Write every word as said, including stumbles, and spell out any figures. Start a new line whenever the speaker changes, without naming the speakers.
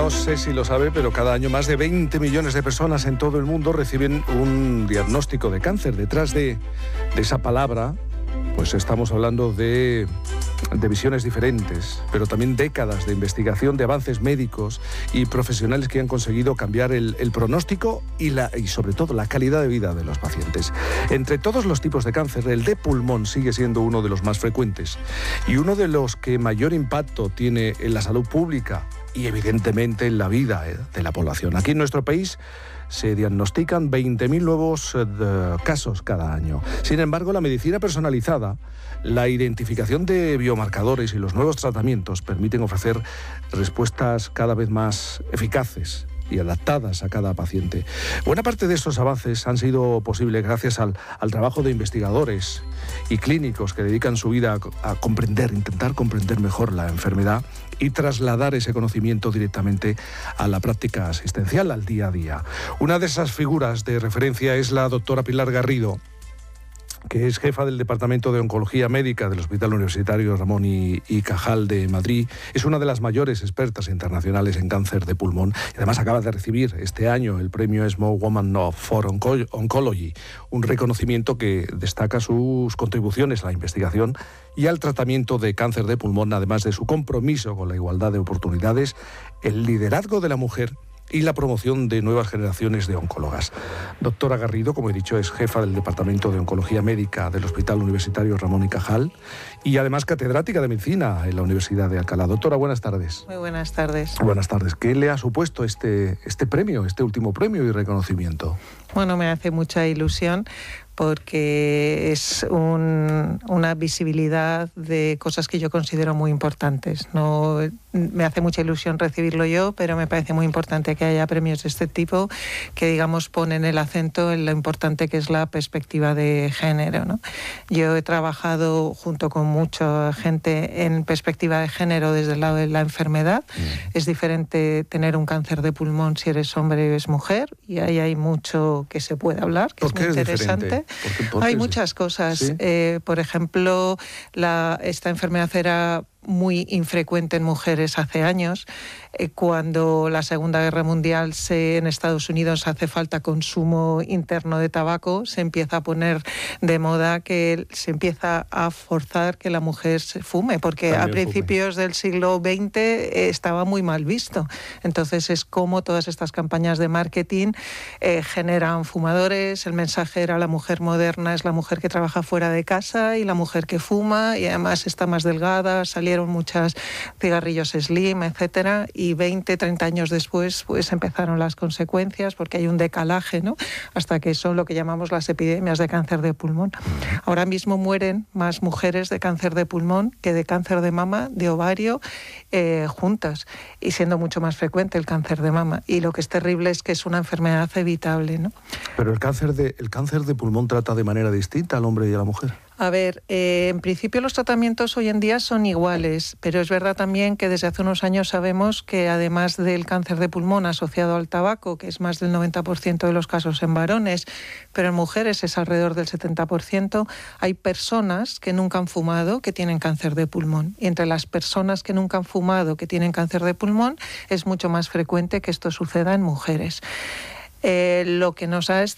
No sé si lo sabe, pero cada año más de veinte millones de personas en todo el mundo reciben un diagnóstico de cáncer. Detrás de, de esa palabra, pues estamos hablando de, de visiones diferentes, pero también décadas de investigación, de avances médicos y profesionales que han conseguido cambiar el, el pronóstico y, la, y sobre todo la calidad de vida de los pacientes. Entre todos los tipos de cáncer, el de pulmón sigue siendo uno de los más frecuentes y uno de los que mayor impacto tiene en la salud pública y evidentemente en la vida de la población. Aquí en nuestro país se diagnostican veinte mil nuevos eh, casos cada año. Sin embargo, la medicina personalizada, la identificación de biomarcadores y los nuevos tratamientos permiten ofrecer respuestas cada vez más eficaces y adaptadas a cada paciente. Buena parte de estos avances han sido posibles gracias al, al trabajo de investigadores y clínicos que dedican su vida a, a comprender, intentar comprender mejor la enfermedad y trasladar ese conocimiento directamente a la práctica asistencial, al día a día. Una de esas figuras de referencia es la doctora Pilar Garrido, que es jefa del Departamento de Oncología Médica del Hospital Universitario Ramón y, y Cajal de Madrid. Es una de las mayores expertas internacionales en cáncer de pulmón y además acaba de recibir este año el premio ESMO Woman for Oncology, un reconocimiento que destaca sus contribuciones a la investigación y al tratamiento de cáncer de pulmón, además de su compromiso con la igualdad de oportunidades, el liderazgo de la mujer y la promoción de nuevas generaciones de oncólogas. Doctora Garrido, como he dicho, es jefa del Departamento de Oncología Médica del Hospital Universitario Ramón y Cajal y además catedrática de Medicina en la Universidad de Alcalá. Doctora, buenas tardes.
Muy buenas tardes.
Buenas tardes. ¿Qué le ha supuesto este, este premio, este último premio y reconocimiento?
Bueno, me hace mucha ilusión porque es un, una visibilidad de cosas que yo considero muy importantes. No, me hace mucha ilusión recibirlo yo, pero me parece muy importante que haya premios de este tipo que, digamos, ponen el acento en lo importante que es la perspectiva de género, ¿no? Yo he trabajado junto con mucha gente en perspectiva de género desde el lado de la enfermedad. Mm. Es diferente tener un cáncer de pulmón si eres hombre o eres mujer, y ahí hay mucho que se puede hablar, que es muy interesante.
Diferente? ¿Por qué, por qué
Hay muchas cosas. ¿Sí? Eh, por ejemplo, la, esta enfermedad era muy infrecuente en mujeres hace años. Eh, cuando la Segunda Guerra Mundial se, en Estados Unidos hace falta consumo interno de tabaco, se empieza a poner de moda que se empieza a forzar que la mujer se fume, porque También a principios fume. del siglo veinte eh, estaba muy mal visto. Entonces es como todas estas campañas de marketing eh, generan fumadores. El mensaje era: la mujer moderna es la mujer que trabaja fuera de casa y la mujer que fuma, y además está más delgada. Salieron muchos cigarrillos slim, etcétera, y veinte, treinta años después pues empezaron las consecuencias, porque hay un decalaje, ¿no?, hasta que son lo que llamamos las epidemias de cáncer de pulmón. Ahora mismo mueren más mujeres de cáncer de pulmón que de cáncer de mama, de ovario, eh, juntas, y siendo mucho más frecuente el cáncer de mama. Y lo que es terrible es que es una enfermedad evitable, ¿no?
Pero el cáncer de, el cáncer de pulmón trata de manera distinta al hombre y a la mujer.
A ver, eh, en principio los tratamientos hoy en día son iguales, pero es verdad también que desde hace unos años sabemos que además del cáncer de pulmón asociado al tabaco, que es más del noventa por ciento de los casos en varones, pero en mujeres es alrededor del setenta por ciento, hay personas que nunca han fumado que tienen cáncer de pulmón. Y entre las personas que nunca han fumado que tienen cáncer de pulmón es mucho más frecuente que esto suceda en mujeres. Eh, lo que nos ha